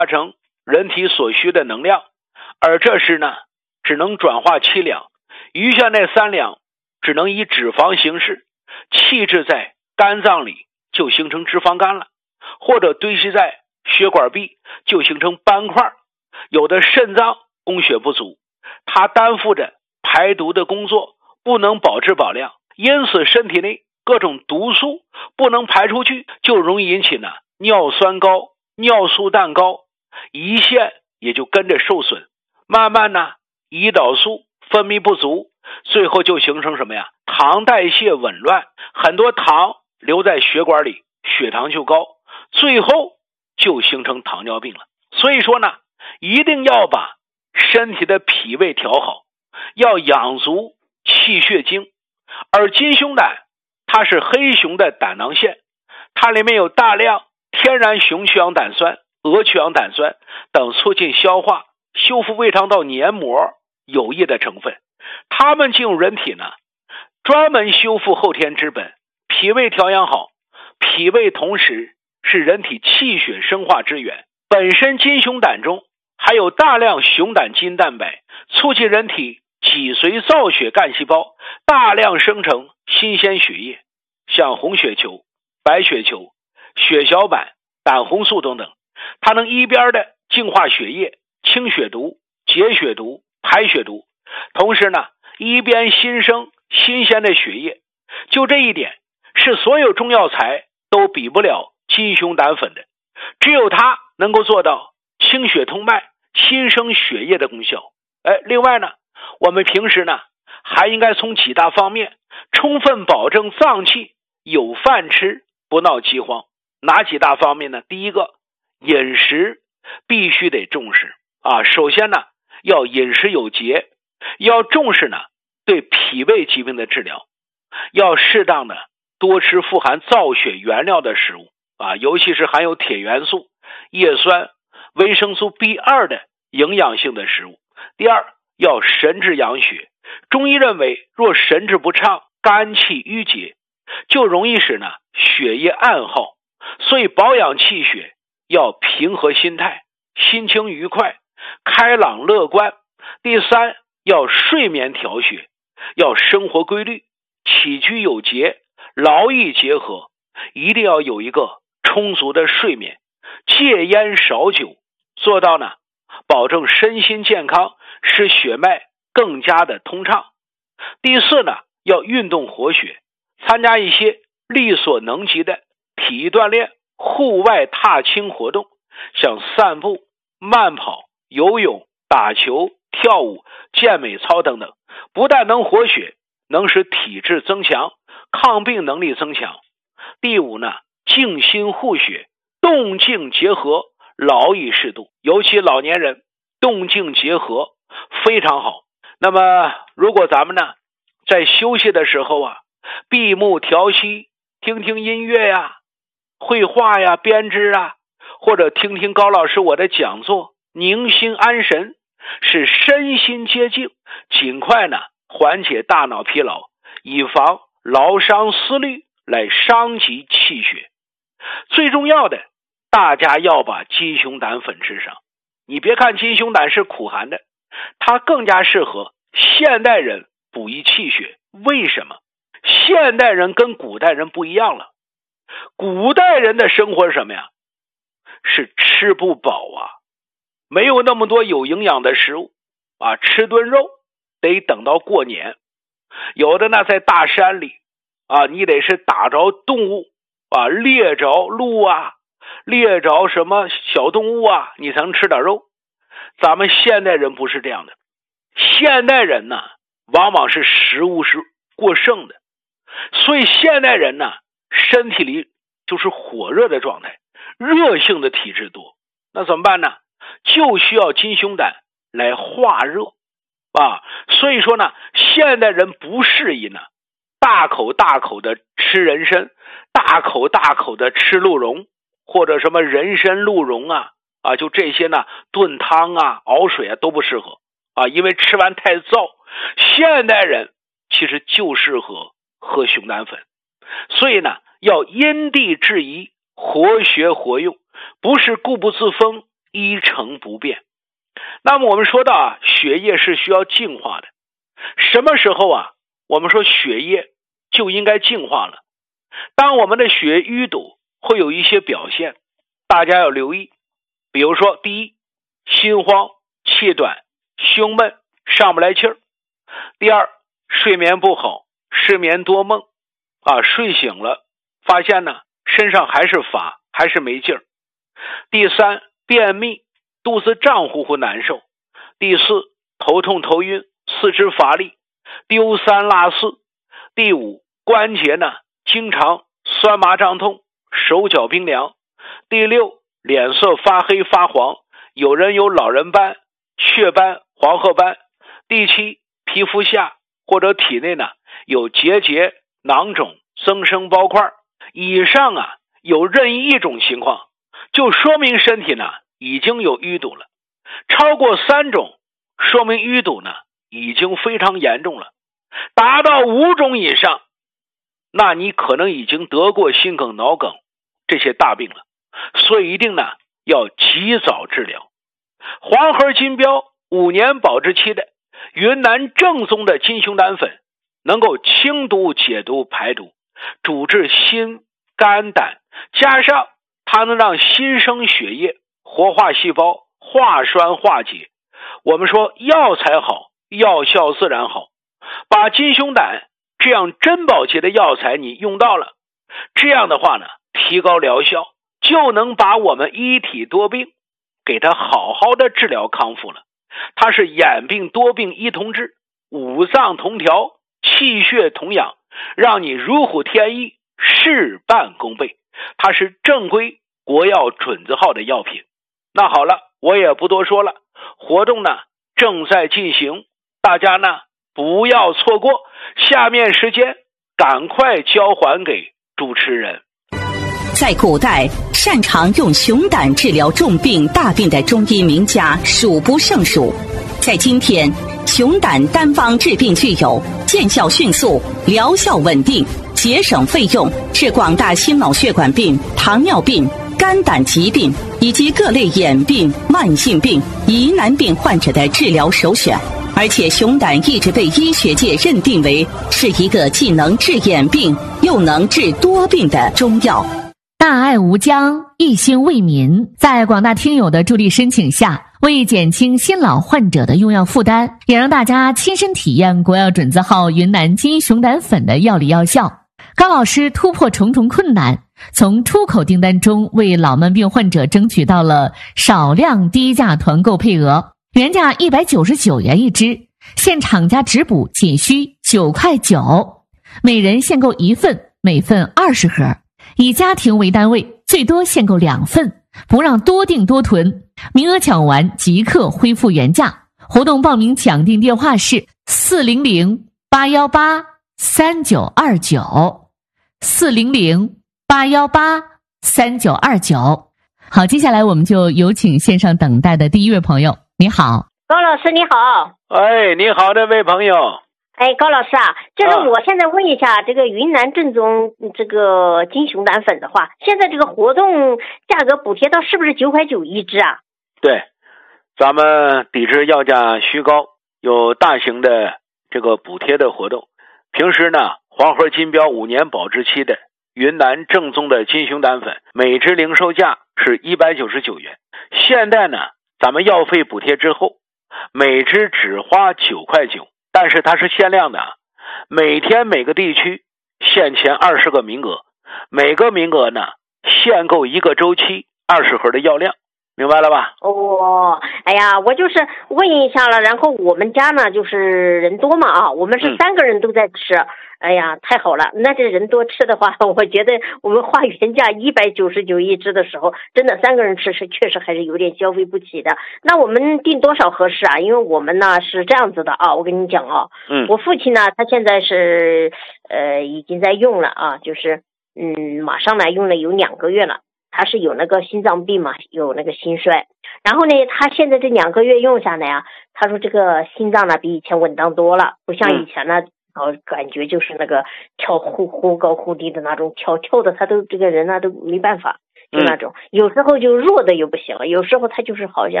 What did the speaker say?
成人体所需的能量，而这时呢只能转化7两，余下那3两只能以脂肪形式气滞在肝脏里，就形成脂肪肝了，或者堆积在血管壁，就形成斑块。有的肾脏供血不足，它担负着排毒的工作，不能保质保量，因此身体内各种毒素不能排出去，就容易引起呢尿酸高、尿素氮高，胰腺也就跟着受损，慢慢呢胰岛素分泌不足，最后就形成什么呀？糖代谢紊乱，很多糖留在血管里，血糖就高，最后就形成糖尿病了。所以说呢，一定要把身体的脾胃调好，要养足气血精。而金熊胆它是黑熊的胆囊腺，它里面有大量天然熊曲氧胆酸、鹅曲氧胆酸等促进消化、修复胃肠道黏膜有益的成分，它们进入人体呢，专门修复后天之本。脾胃调养好，脾胃同时是人体气血生化之源，本身金熊胆中还有大量熊胆基因蛋白，促进人体脊髓造血干细胞大量生成新鲜血液，像红血球、白血球、血小板、胆红素等等，它能一边的净化血液、清血毒、解血毒、排血毒，同时呢一边新生新鲜的血液。就这一点是所有中药材都比不了金熊胆粉的，只有它能够做到清血通脉、新生血液的功效。另外呢，我们平时呢还应该从几大方面充分保证脏器有饭吃，不闹饥荒。哪几大方面呢？第一个，饮食必须得重视首先呢要饮食有节，要重视呢对脾胃疾病的治疗，要适当的多吃富含造血原料的食物尤其是含有铁元素、叶酸、维生素 B2 的营养性的食物。第二，要神志养血。中医认为，若神志不畅、肝气郁结，就容易使呢血液暗耗，所以保养气血要平和心态，心情愉快、开朗乐观。第三，要睡眠调血，要生活规律，起居有节，劳逸结合，一定要有一个充足的睡眠，戒烟少酒，做到呢保证身心健康，使血脉更加的通畅。第四呢，要运动活血，参加一些力所能及的体育锻炼、户外踏青活动，像散步、慢跑、游泳、打球、跳舞、健美操等等，不但能活血，能使体质增强，抗病能力增强。第五呢，静心护血，动静结合，劳逸适度，尤其老年人动静结合非常好。那么如果咱们呢在休息的时候闭目调息，听听音乐呀、绘画呀、编织或者听听高老师我的讲座，宁心安神，使身心接静，尽快呢缓解大脑疲劳，以防劳伤思虑来伤及气血。最重要的，大家要把金熊胆粉吃上。你别看金熊胆是苦寒的，它更加适合现代人补益气血。为什么？现代人跟古代人不一样了。古代人的生活是什么呀？是吃不饱没有那么多有营养的食物吃顿肉得等到过年。有的呢在大山里你得是打着动物猎着鹿猎着什么小动物你才能吃点肉。咱们现代人不是这样的，现代人呢往往是食物是过剩的，所以现代人呢身体里就是火热的状态，热性的体质多。那怎么办呢？就需要金熊胆来化热所以说呢，现代人不适宜呢大口大口的吃人参，大口大口的吃鹿茸，或者什么人参鹿茸就这些呢炖汤熬水都不适合因为吃完太燥。现代人其实就适合喝熊胆粉，所以呢要因地制宜，活学活用，不是固步自封， 一成不变。那么我们说到啊，血液是需要净化的。什么时候啊，我们说血液就应该净化了？当我们的血淤堵会有一些表现，大家要留意。比如说，第一，心慌、气短、胸闷、上不来气儿；第二，睡眠不好，失眠多梦睡醒了发现呢身上还是乏，还是没劲儿；第三，便秘，肚子胀乎乎难受；第四，头痛头晕，四肢乏力；丢三落四；第五，关节呢经常酸麻胀痛，手脚冰凉；第六，脸色发黑发黄，有人有老人斑、雀斑、黄褐斑；第七，皮肤下或者体内呢有结节、囊肿、增生包块。以上啊有任意一种情况，就说明身体呢已经有淤堵了。超过3种，说明淤堵呢已经非常严重了。达到5种以上，那你可能已经得过心梗、脑梗这些大病了，所以一定呢要及早治疗。黄核金标5年保质期的云南正宗的金熊胆粉，能够清毒解毒排毒，主治心肝胆，加上它能让新生血液活化细胞，化栓化解。我们说药材好，药效自然好。把金熊胆这样珍宝级的药材你用到了，这样的话呢提高疗效，就能把我们一体多病给它好好的治疗康复了。它是眼病多病一同治，五脏同调，气血同养，让你如虎添翼，事半功倍。它是正规国药准字号的药品。那好了，我也不多说了，活动呢正在进行，大家呢不要错过。下面时间赶快交还给主持人。 在古代，擅长用熊胆治疗重病大病的中医名家数不胜数。在今天，熊胆单方治病具有见效迅速、疗效稳定、节省费用，是广大心脑血管病、糖尿病、肝胆疾病以及各类眼病、慢性病、疑难病患者的治疗首选。而且熊胆一直被医学界认定为是一个既能治眼病又能治多病的中药。 大爱无疆，一心为民，在广大听友的助力申请下，为减轻新老患者的用药负担，也让大家亲身体验国药准字号云南金熊胆粉的药理药效。高老师突破重重困难，从出口订单中为老慢病患者争取到了少量低价团购配额，原价199元一支，现厂家直补仅需9块9，每人限购1份，每份20盒，以家庭为单位，最多限购2份，不让多订多囤，名额抢完即刻恢复原价。活动报名抢订电话是400-818-3929，400-818-3929。好，接下来我们就有请线上等待的第一位朋友。你好， 高老师你好。 哎，你好，这位朋友。 哎，高老师啊，就是我现在问一下，这个云南正宗这个金熊胆粉的话，现在这个活动价格补贴到是不是9块9一支啊？ 对，咱们抵制药价虚高，有大型的这个补贴的活动。平时呢，黄核金标5年保质期的云南正宗的金熊胆粉，每支零售价是199元。现在呢，咱们药费补贴之后，每支只花9块9，但是它是限量的啊，每天每个地区限前20个名额，每个名额呢限购1个周期20盒的药量，明白了吧？ 哦，哎呀，我就是问一下了，然后我们家呢就是人多嘛啊，我们是3个人都在吃。哎呀，太好了！那这人多吃的话，我觉得我们花原价199一支的时候，真的3个人吃是确实还是有点消费不起的。那我们订多少合适啊？因为我们呢是这样子的啊，我跟你讲啊，我父亲呢他现在是已经在用了啊，就是马上呢用了有2个月了。他是有那个心脏病嘛，有那个心衰，然后呢他现在这2个月用下来啊，他说这个心脏呢比以前稳当多了，不像以前呢感觉就是那个跳忽高忽低的那种跳的，他都这个人呢都没办法。 就那种，有时候就弱的又不行，有时候他就是好像